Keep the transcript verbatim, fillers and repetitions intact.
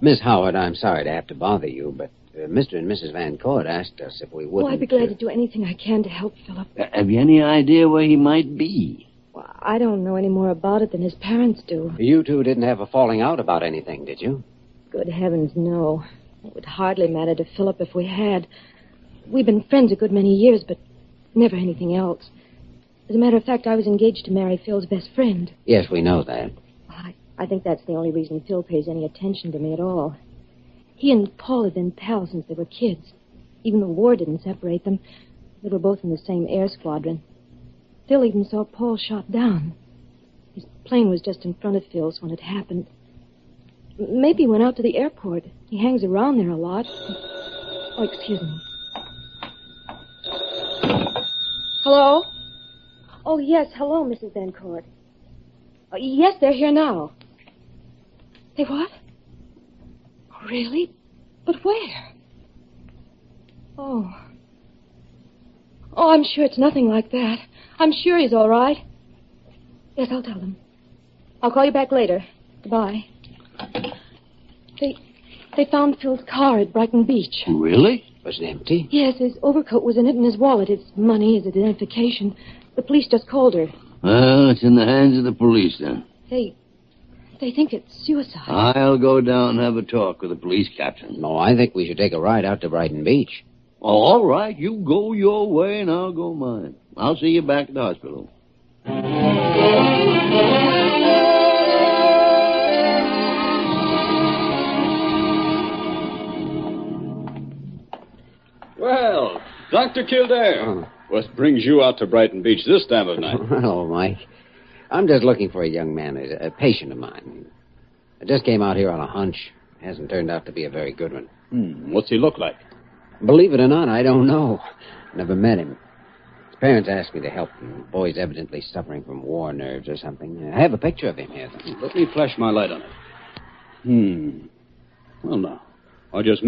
Miss Howard, I'm sorry to have to bother you, but uh, Mister and Missus Van Court asked us if we wouldn't... Oh, I'd be glad uh... to do anything I can to help Philip. Uh, have you any idea where he might be? Well, I don't know any more about it than his parents do. You two didn't have a falling out about anything, did you? Good heavens, no. It would hardly matter to Philip if we had. We've been friends a good many years, but never anything else. As a matter of fact, I was engaged to marry Phil's best friend. Yes, we know that. I, I think that's the only reason Phil pays any attention to me at all. He and Paul had been pals since they were kids. Even the war didn't separate them. They were both in the same air squadron. Phil even saw Paul shot down. His plane was just in front of Phil's when it happened. Maybe he went out to the airport. He hangs around there a lot. Oh, excuse me. Hello? Oh, yes. Hello, Missus Van Court. Oh, yes, they're here now. They what? Really? But where? Oh. Oh, I'm sure it's nothing like that. I'm sure he's all right. Yes, I'll tell them. I'll call you back later. Goodbye. They they found Phil's car at Brighton Beach. Really? Was it empty? Yes, his overcoat was in it and his wallet, his money, his identification. The police just called her. Well, it's in the hands of the police, then. They they think it's suicide. I'll go down and have a talk with the police captain. No, I think we should take a ride out to Brighton Beach. Oh, all right. You go your way and I'll go mine. I'll see you back at the hospital. Well, Doctor Kildare, Oh. what brings you out to Brighton Beach this time of night? Hello, Mike. I'm just looking for a young man, a, a patient of mine. I just came out here on a hunch. Hasn't turned out to be a very good one. Hmm, what's he look like? Believe it or not, I don't know. Never met him. His parents asked me to help him. The boy's evidently suffering from war nerves or something. I have a picture of him here, though. Let me flash my light on it. Hmm. Well, now, I just